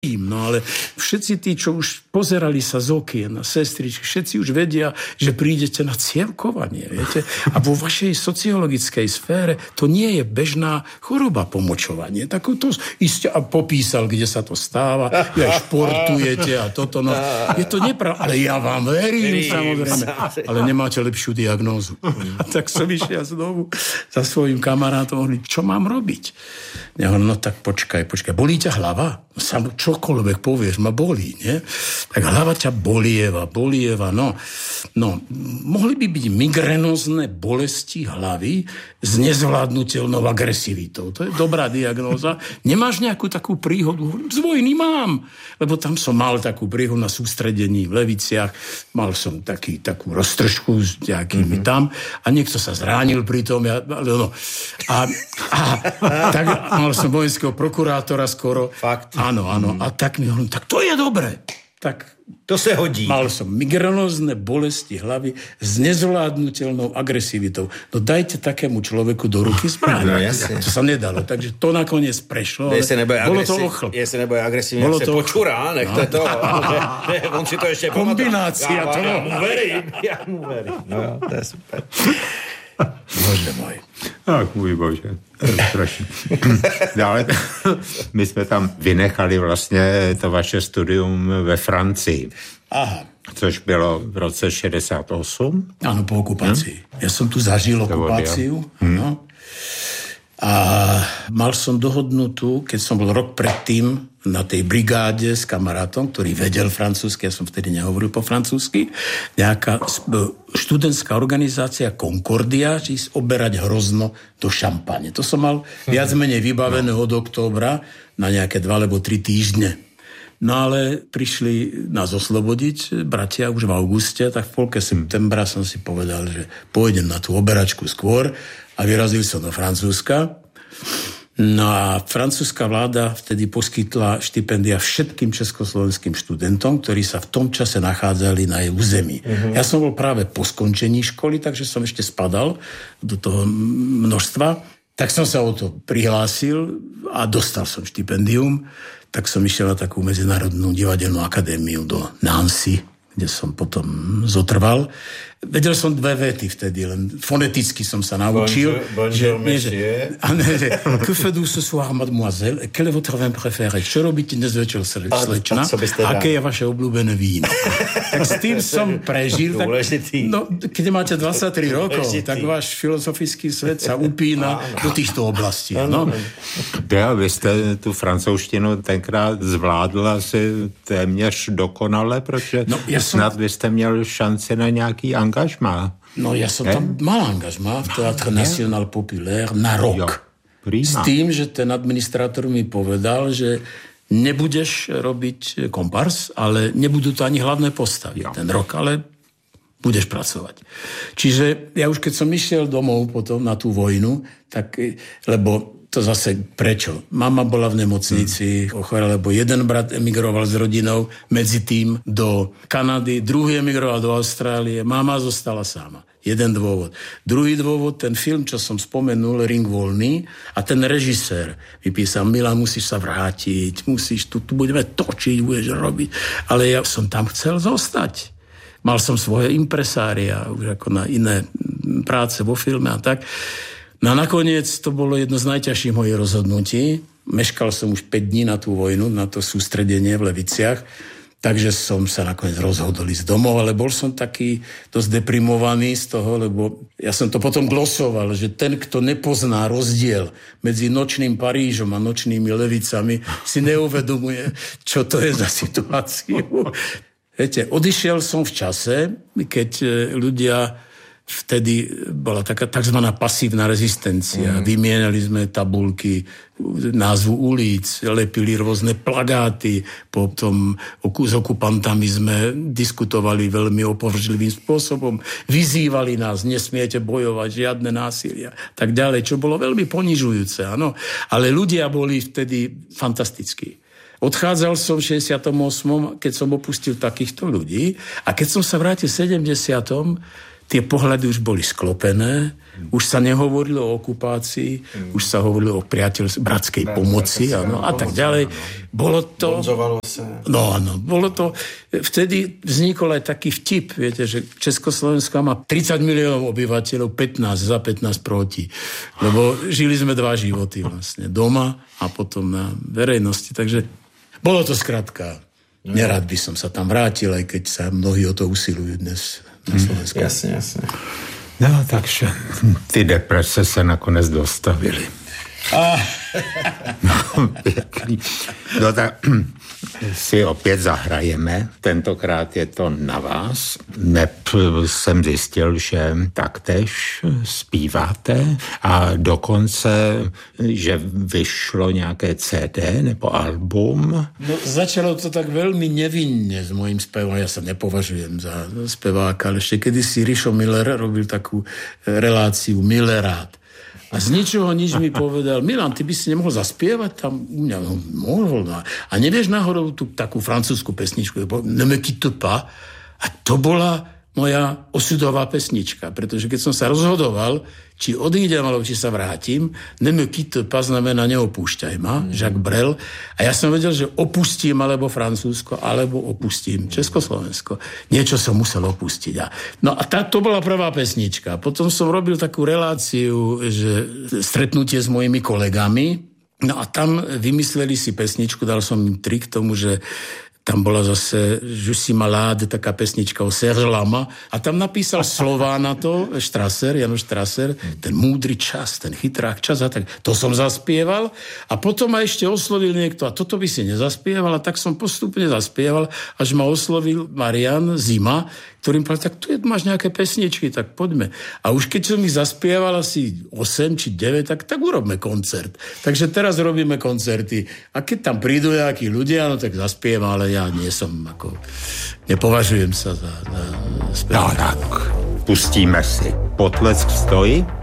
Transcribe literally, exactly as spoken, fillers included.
No ale všetci tí, čo už pozerali sa z okien na sestričky, všetci už vedia, že prídete na cievkovanie, viete? A vo vašej sociologickej sfére to nie je bežná choroba pomočovanie. Tak to iste a popísal, kde sa to stáva, aj športujete a toto. No, je to nepravda, ale ja vám verím, verím samozrejme. Ale nemáte lepšiu diagnózu. A tak som išiel znovu za svojím kamarátom, hovorím, čo mám robiť? Ja hovorím, no tak počkaj, počkaj, bolí ťa hlava? Sam čokoľvek povieš, ma bolí, nie? Tak hlava ťa bolieva, bolieva, no. No, mohli by byť migrénozné bolesti hlavy s nezvládnutelnou agresivitou. To je dobrá diagnóza. Nemáš nejakú takú príhodu? Z vojny mám, lebo tam som mal takú príhodu na sústredení v Leviciach. Mal som taký, takú roztržku s nejakými mm-hmm. tam a niekto sa zránil pri tom. Ja, no. A, a tak mal som vojenského prokurátora skoro. Fakt. Áno, áno. A tak mi hovorím, tak to je dobre. Tak to sa hodí. Mal som migrénozné bolesti hlavy s nezvládnutelnou agresivitou. No dajte takému človeku do ruky zbraň. No jasne. To sa nedalo. Takže to nakoniec prešlo. Bolo to ochlp. Jestli nebude agresívne, jak sa počúra, nech to je to. On si to ešte kombinácia pamatá. toho. Ja mu verím. Ja mu verím. No, to je super. Bože môj. Ach, můj bože. Strašný. Dále, my jsme tam vynechali vlastně to vaše studium ve Francii. Aha. Což bylo v roce šedesát osm. Áno, po okupácii. Hm? Ja som tu zažil okupáciu. Áno. A mal som dohodnutú, keď som bol rok predtým na tej brigáde s kamarátom, ktorý vedel francúzsky, ja som vtedy nehovoril po francúzsky, nejaká študentská organizácia Concordia, či oberať hrozno do šampane. To som mal viac menej vybavené od októbra na nejaké dva alebo tri týždne. No ale prišli nás oslobodiť bratia už v auguste, tak v polke septembra som si povedal, že pôjdem na tú oberačku skôr a vyrazil som do Francúzska. No a francúzska vláda vtedy poskytla štipendia všetkým československým študentom, ktorí sa v tom čase nachádzali na jej území. Uh-huh. Ja som bol práve po skončení školy, takže som ešte spadal do toho množstva. Tak som sa o to prihlásil a dostal som štipendium. Tak som išiel na takú medzinárodnú divadelnú akadémiu do Nancy, kde som potom zotrval. Vedel som dve vety vtedy, len foneticky som sa naučil. Bonjour, bonjour, monsieur. Que faites-vous ce soir, mademoiselle? Quel est votre vin préféré? Čo robíte dnes večer, slečna? Aké je vaše obľúbené víno? Tak s tým som prežil. Tak, no, keď máte dvadsaťtri rokov, tak váš filozofický svet sa upína do týchto oblastí. No. Ja, vy ste tu francouzštinu tenkrát zvládla asi téměř dokonale, protože no, ja som... snad vy ste měl šanci na nejaký angažmá. No ja som tam mal angažmá v Théâtre National Populaire na rok. S tým, že ten administrátor mi povedal, že nebudeš robiť kompars, ale nebudú to ani hlavné postavy jo. ten rok, ale budeš pracovať. Čiže ja už keď som išiel domov potom na tú vojnu, tak, lebo to zase prečo? Mama bola v nemocnici, hmm. ochorela, lebo jeden brat emigroval s rodinou medzi tým do Kanady, druhý emigroval do Austrálie, mama zostala sama. Jeden dôvod. Druhý dôvod, ten film, čo som spomenul, Ring voľný, a ten režisér vypísal, Milan, musíš sa vrátiť, musíš, tu, tu budeme točiť, budeš robiť. Ale ja som tam chcel zostať. Mal som svoje impresária, už ako na iné práce vo filme a tak. No a nakoniec to bolo jedno z najťažších mojich rozhodnutí. Meškal som už päť dní na tú vojnu, na to sústredenie v Leviciach, takže som sa nakoniec rozhodol ísť domov, ale bol som taký dosť deprimovaný z toho, lebo ja som to potom glosoval, že ten, kto nepozná rozdiel medzi nočným Parížom a nočnými Levicami, si neuvedomuje, čo to je za situáciu. Viete, odišiel som v čase, keď ľudia... Vtedy bola taká takzvaná pasívna rezistencia. Mm. Vymienali sme tabulky, názvu ulic, lepili rôzne plagáty. Potom s okupantami sme diskutovali veľmi opovržlivým spôsobom. Vyzývali nás, nesmiete bojovať, žiadne násilia. Tak ďalej, čo bolo veľmi ponižujúce. Áno. Ale ľudia boli vtedy fantastickí. Odchádzal som v šesťdesiatom ôsmom, keď som opustil takýchto ľudí. A keď som sa vrátil v sedemdesiatom tie pohľady už boli sklopené, už sa nehovorilo o okupácii, mm. už sa hovorilo o priateľstve, bratskej Brat, pomoci áno, a tak ďalej. Bolo to... sa. No áno, bolo to... Vtedy vznikol aj taký vtip, viete, že Československo má tridsať miliónov obyvateľov, pätnásť za, pätnásť proti. Lebo žili sme dva životy vlastne. Doma a potom na verejnosti. Takže bolo to skrátka. Nerad by som sa tam vrátil, aj keď sa mnohí o to usilujú dnes na Slovensku. Hmm, jasne, jasne. No, takže ty deprese se nakonec dostavili. Ah. No, pěkný. No tak si opět zahrajeme. Tentokrát je to na vás. Neb jsem zjistil, že taktéž zpíváte a dokonce, že vyšlo nějaké cé dé nebo album. No, začalo to tak veľmi nevinne s mojím spevom. Ja sa nepovažujem za speváka, ale ešte kedysi Rišo Miller robil takú reláciu Millerát. A z ničoho nič mi povedal, Milan, ty by si nemohol zaspievať tam? U mňa no, mohol. No. A nevieš náhodou tú takú francúzsku pesničku, Ne me quitte pas. A to bola moja osudová pesnička, pretože keď som sa rozhodoval, či odídem, alebo či sa vrátim, Ne me quitte pas znamená neopúšťaj ma, mm. Jacques Brel. A ja som vedel, že opustím alebo Francúzsko, alebo opustím Československo. Niečo som musel opustiť. A, no a tá, to bola prvá pesnička. Potom som robil takú reláciu, že stretnutie s mojimi kolegami, no a tam vymysleli si pesničku, dal som im trik k tomu, že tam bola zase Je suis malade, taká pesnička o Serge Lama. A tam napísal slová na to Strasser, Janoš Strasser, ten múdry čas, ten chytrák čas a tak. To som zaspieval a potom ma ešte oslovil niekto a toto by si nezaspieval a tak som postupne zaspieval, až ma oslovil Marian Zima, ktorým povedal, tak tu je, máš nejaké pesničky, tak poďme. A už keď som ich zaspieval asi osem či deväť, tak, tak urobme koncert. Takže teraz robíme koncerty. A keď tam prídu nejakí ľudia, no tak zaspievam, ale ja nie som ako... Nepovažujem sa za, za speváka. No tak, pustíme si. Potlesk stojí.